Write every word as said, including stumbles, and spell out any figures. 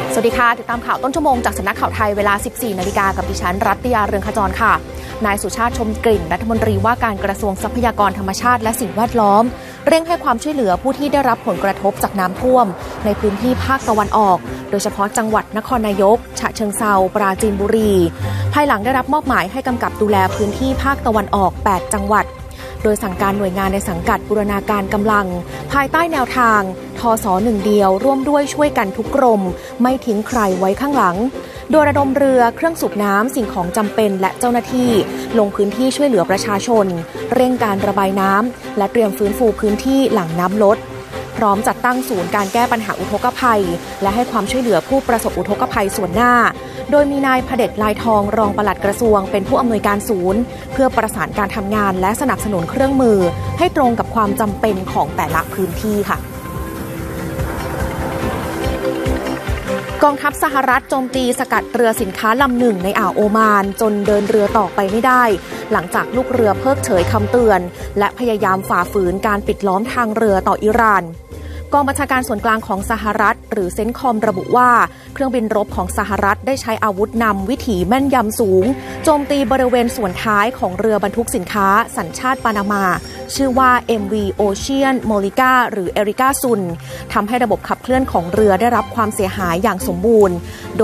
สวัสดีค่ะติดตามข่าวต้นชั่วโมงจากสำนักข่าวไทยเวลา สิบสี่นาฬิกากับดิฉันรัตยาเรืองขจรค่ะนายสุชาติชมกลิ่นรัฐมนตรีว่าการกระทรวงทรัพยากรธรรมชาติและสิ่งแวดล้อมเร่งให้ความช่วยเหลือผู้ที่ได้รับผลกระทบจากน้ำท่วมในพื้นที่ภาคตะวันออกโดยเฉพาะจังหวัดนครนายกฉะเชิงเทราปราจีนบุรีภายหลังได้รับมอบหมายให้กำกับดูแลพื้นที่ภาคตะวันออกแปดจังหวัดโดยสั่งการหน่วยงานในสังกัดบูรณาการกำลังภายใต้แนวทางทสหนึ่งเดียวร่วมด้วยช่วยกันทุกกรมไม่ทิ้งใครไว้ข้างหลังโดยระดมเรือเครื่องสูบน้ำสิ่งของจำเป็นและเจ้าหน้าที่ลงพื้นที่ช่วยเหลือประชาชนเร่งการระบายน้ำและเตรียมฟื้นฟูพื้นที่หลังน้ำลดพร้อมจัดตั้งศูนย์การแก้ปัญหาอุทกภัยและให้ความช่วยเหลือผู้ประสบอุทกภัยส่วนหน้าโดยมีนายเผด็จลายทองรองปลัดกระทรวงเป็นผู้อำนวยการศูนย์เพื่อประสานการทำงานและสนับสนุนเครื่องมือให้ตรงกับความจำเป็นของแต่ละพื้นที่ค่ะกองทัพสหรัฐโจมตีสกัดเรือสินค้าลำหนึ่งในอ่าวโอมานจนเดินเรือต่อไปไม่ได้หลังจากลูกเรือเพิกเฉยคำเตือนและพยายามฝ่าฝืนการปิดล้อมทางเรือต่ออิหร่านกองบัญชาการส่วนกลางของสหรัฐหรือเซ็นคอมระบุว่าเครื่องบินรบของสหรัฐได้ใช้อาวุธนำวิถีแม่นยำสูงโจมตีบริเวณส่วนท้ายของเรือบรรทุกสินค้าสัญชาติปานามาชื่อว่า เอ็ม วี Ocean Molica หรือ Erika Sun ทำให้ระบบขับเคลื่อนของเรือได้รับความเสียหายอย่างสมบูรณ์